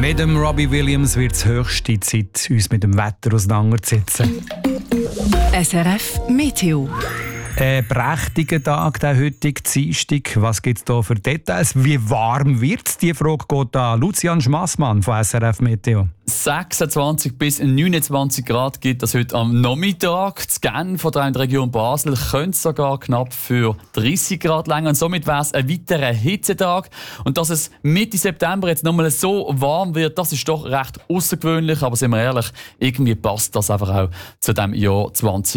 Mit dem Robbie Williams wird es höchste Zeit, uns mit dem Wetter auseinanderzusetzen. SRF Meteo. Ein prächtiger Tag, der heutige Dienstag. Was gibt es da für Details? Wie warm wird es? Die Frage geht an Lucian Schmassmann von SRF Meteo. 26 bis 29 Grad gibt es heute am Nachmittag. Das Genf oder in der Region Basel könnte sogar knapp für 30 Grad länger. Und somit wäre es ein weiterer Hitzetag. Und dass es Mitte September jetzt nochmal so warm wird, das ist doch recht außergewöhnlich. Aber sind wir ehrlich, irgendwie passt das einfach auch zu dem Jahr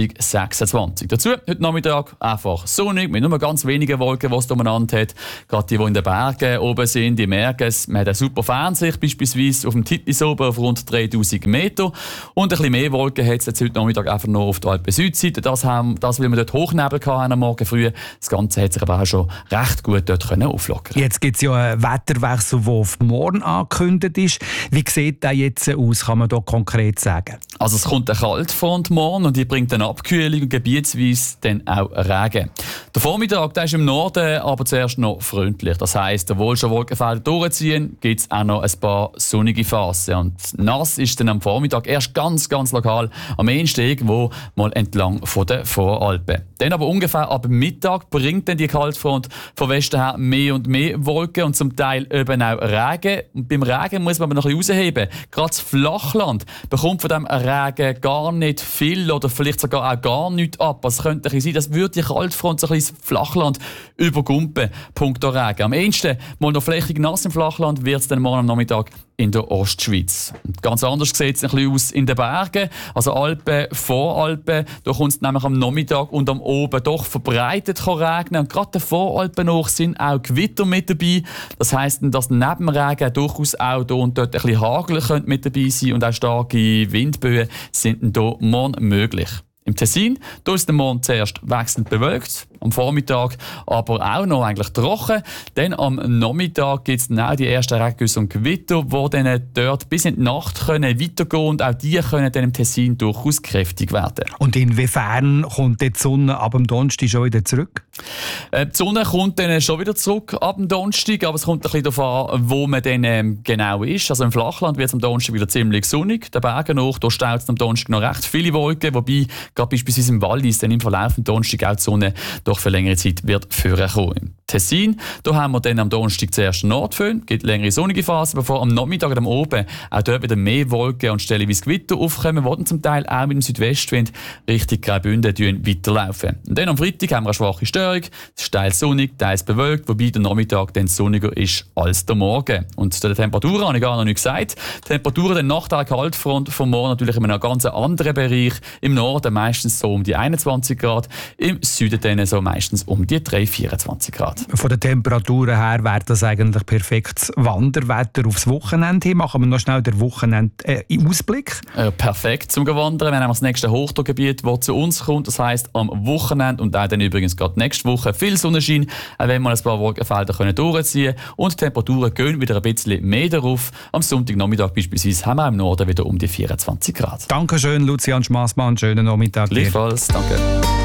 2026. Dazu heute Nachmittag einfach sonnig, mit nur ganz wenigen Wolken, die es umeinander hat. Gerade die in den Bergen oben sind, die merken es. Man hat eine super Fernsicht, beispielsweise auf dem Titlis oben auf rund 3000 Meter. Und ein bisschen mehr Wolken hat es jetzt heute Nachmittag einfach noch auf der Alpen-Südseite. Das, weil wir dort Hochnebel hatten am Morgen früh. Das Ganze hat sich aber auch schon recht gut dort auflockern. Jetzt gibt es ja einen Wetterwechsel, der auf morgen angekündigt ist. Wie sieht der jetzt aus? Kann man da konkret sagen? Also es kommt eine Kaltfront morgen und die bringt eine Abkühlung und gebietsweise dann auch Regen. Der Vormittag der ist im Norden aber zuerst noch freundlich. Das heisst, obwohl schon Wolkenfelder durchziehen, gibt es auch noch ein paar sonnige Phasen. Und nass ist dann am Vormittag erst ganz lokal am ehesten irgendwo mal entlang von den Voralpen. Dann aber ungefähr ab Mittag bringt dann die Kaltfront von Westen her mehr und mehr Wolken und zum Teil eben auch Regen. Und beim Regen muss man aber noch ein bisschen rausheben. Gerade das Flachland bekommt von diesem Regen gar nicht viel oder vielleicht sogar auch gar nichts ab. Es könnte sein, dass würde die Kaltfront so ein bisschen das Flachland übergumpen, punkto Regen. Am ehesten mal noch flächig nass im Flachland wird es dann morgen am Nachmittag in der Ostschweiz. Und ganz anders sieht es ein bisschen aus in den Bergen, also Alpen, Voralpen. Da kommt es nämlich am Nachmittag und am Oben doch verbreitet regnen. Und gerade den Voralpen noch sind auch Gewitter mit dabei. Das heisst, dass neben dem Regen durchaus auch hier und dort ein bisschen Hagel mit dabei sein und auch starke Windböen sind hier morgen möglich. Im Tessin da ist der Mond zuerst wechselnd bewölkt, am Vormittag aber auch noch eigentlich trocken. Dann am Nachmittag gibt es dann auch die ersten Regengüsse und Gewitter, die dann dort bis in die Nacht können weitergehen und auch die können dann im Tessin durchaus kräftig werden. Und inwiefern kommt die Sonne ab dem Donnerstag schon wieder zurück? Die Sonne kommt dann schon wieder zurück ab dem Donnerstag, aber es kommt ein bisschen darauf an, wo man dann genau ist. Also im Flachland wird es am Donnerstag wieder ziemlich sonnig, den Bergen hoch, da staut es am Donnerstag noch recht viele Wolken, wobei gerade beispielsweise im Wallis dann im Verlauf des Donnerstag auch die Sonne doch für längere Zeit wird vorkommen. Im Tessin, da haben wir dann am Donnerstag zuerst Nordföhn, gibt längere sonnige Phasen, bevor am Nachmittag und am Oben auch dort wieder mehr Wolken und stellenweise Gewitter aufkommen, die dann zum Teil auch mit dem Südwestwind Richtung Graubünden weiterlaufen. Und dann am Freitag haben wir eine schwache Störung, es ist teils sonnig, teils bewölkt, wobei der Nachmittag dann sonniger ist als der Morgen. Und zu den Temperaturen habe ich gar noch nicht gesagt. Die Temperaturen dann nach der Kaltfront vom Morgen natürlich in einem ganz anderen Bereich. Im Norden meistens so um die 21 Grad, im Süden dann so meistens um die 24 Grad. Von den Temperaturen her wäre das eigentlich perfektes Wanderwetter aufs Wochenende hin. Machen wir noch schnell den Wochenende-Ausblick. Perfekt zum Wandern. Wir haben das nächste Hochdruckgebiet, das zu uns kommt. Das heisst am Wochenende und auch dann übrigens gerade nächste Woche viel Sonnenschein, auch wenn wir ein paar Wolkenfelder durchziehen können. Und die Temperaturen gehen wieder ein bisschen mehr darauf. Am Sonntagnachmittag beispielsweise haben wir im Norden wieder um die 24 Grad. Dankeschön, Lucian Schmassmann. Schönen Nachmittag. Gleichfalls, danke.